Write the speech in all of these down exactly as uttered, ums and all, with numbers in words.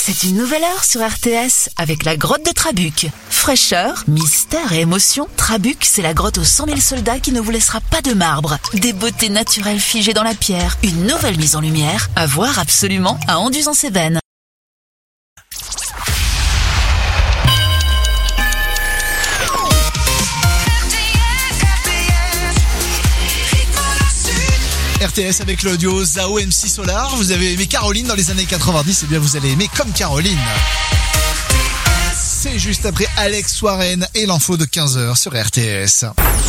C'est une nouvelle heure sur R T S avec la grotte de Trabuc. Fraîcheur, mystère et émotion, Trabuc, c'est la grotte aux cent mille soldats qui ne vous laissera pas de marbre. Des beautés naturelles figées dans la pierre, une nouvelle mise en lumière, à voir absolument à Anduze-en-Cévennes. R T S avec le duo Zao M C Solar. Vous avez aimé Caroline dans les années quatre-vingt-dix, et bien vous allez aimer Comme Caroline. C'est juste après Alex Warren et l'info de quinze heures sur R T S.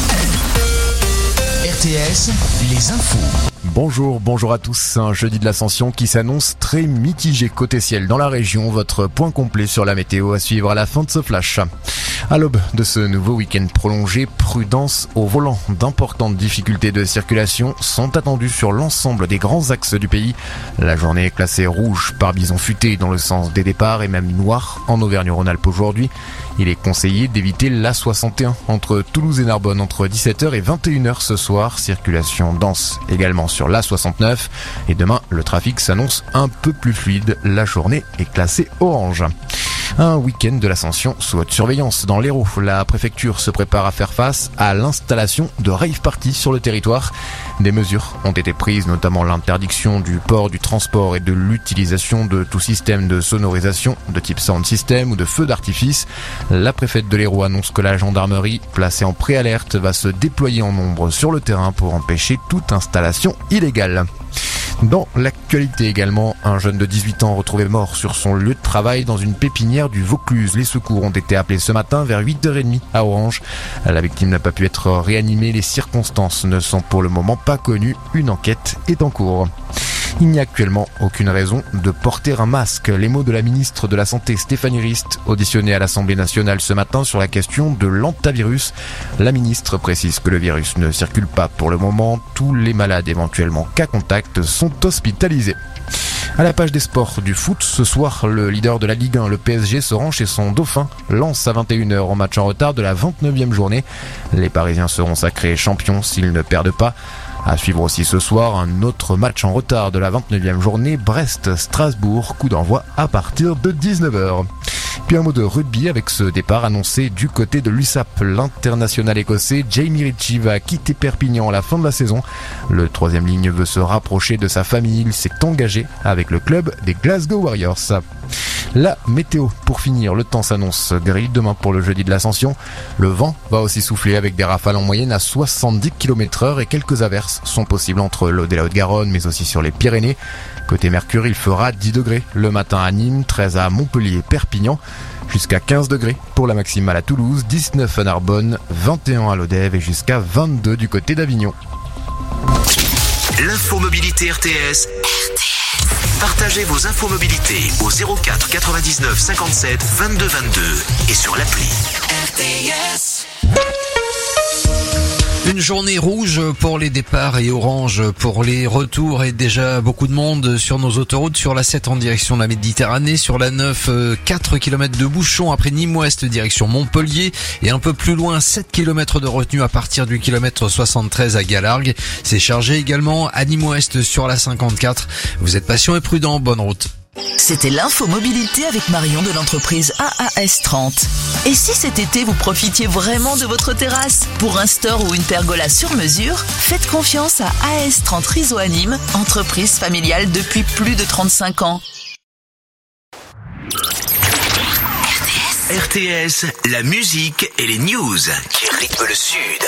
R T S, les infos. Bonjour, bonjour à tous. Un jeudi de l'Ascension qui s'annonce très mitigé côté ciel dans la région. Votre point complet sur la météo à suivre à la fin de ce flash. À l'aube de ce nouveau week-end prolongé, prudence au volant. D'importantes difficultés de circulation sont attendues sur l'ensemble des grands axes du pays. La journée est classée rouge par bison futé dans le sens des départs et même noire en Auvergne-Rhône-Alpes aujourd'hui. Il est conseillé d'éviter l'A soixante et un entre Toulouse et Narbonne entre dix-sept heures et vingt et une heures ce soir. Circulation dense également sur l'A soixante-neuf. Et demain, le trafic s'annonce un peu plus fluide. La journée est classée orange. Un week-end de l'Ascension sous haute surveillance dans l'Hérault. La préfecture se prépare à faire face à l'installation de rave party sur le territoire. Des mesures ont été prises, notamment l'interdiction du port, du transport et de l'utilisation de tout système de sonorisation de type sound system ou de feux d'artifice. La préfète de l'Hérault annonce que la gendarmerie, placée en préalerte, va se déployer en nombre sur le terrain pour empêcher toute installation illégale. Dans l'actualité également, un jeune de dix-huit ans retrouvé mort sur son lieu de travail dans une pépinière du Vaucluse. Les secours ont été appelés ce matin vers huit heures trente à Orange. La victime n'a pas pu être réanimée. Les circonstances ne sont pour le moment pas connues. Une enquête est en cours. Il n'y a actuellement aucune raison de porter un masque. Les mots de la ministre de la Santé Stéphanie Rist, auditionnée à l'Assemblée nationale ce matin sur la question de l'hantavirus. La ministre précise que le virus ne circule pas pour le moment. Tous les malades éventuellement cas contact sont hospitalisés. À la page des sports du foot, ce soir, le leader de la Ligue un, le P S G, se rend chez son dauphin, Lens à vingt et une heures en match en retard de la vingt-neuvième journée. Les Parisiens seront sacrés champions s'ils ne perdent pas. À suivre aussi ce soir, un autre match en retard de la vingt-neuvième journée, Brest-Strasbourg, coup d'envoi à partir de dix-neuf heures. Puis un mot de rugby avec ce départ annoncé du côté de l'U S A P. L'international écossais Jamie Ritchie va quitter Perpignan à la fin de la saison. Le troisième ligne veut se rapprocher de sa famille. Il s'est engagé avec le club des Glasgow Warriors. La météo, pour finir, le temps s'annonce gris demain pour le jeudi de l'Ascension. Le vent va aussi souffler avec des rafales en moyenne à soixante-dix kilomètres heure et quelques averses sont possibles entre l'Aude et la Haute-Garonne, mais aussi sur les Pyrénées. Côté Mercure, il fera dix degrés le matin à Nîmes, treize à Montpellier et Perpignan, jusqu'à quinze degrés pour la maximale à Toulouse, dix-neuf à Narbonne, vingt et un à Lodève et jusqu'à vingt-deux du côté d'Avignon. L'infomobilité R T S. Partagez vos infomobilités au zéro quatre quatre-vingt-dix-neuf cinquante-sept vingt-deux vingt-deux et sur l'appli. R T S. Une journée rouge pour les départs et orange pour les retours et déjà beaucoup de monde sur nos autoroutes. Sur la sept en direction de la Méditerranée, sur la neuf, quatre kilomètres de bouchons après Nîmes-Ouest direction Montpellier et un peu plus loin sept kilomètres de retenue à partir du kilomètre soixante-treize à Galargues. C'est chargé également à Nîmes-Ouest sur la cinquante-quatre. Vous êtes patient et prudent, bonne route. C'était l'info mobilité avec Marion de l'entreprise A A S trente. Et si cet été vous profitiez vraiment de votre terrasse pour un store ou une pergola sur mesure, faites confiance à A A S trente Riso à Nîmes, entreprise familiale depuis plus de trente-cinq ans. R T S, la musique et les news qui rythment le Sud.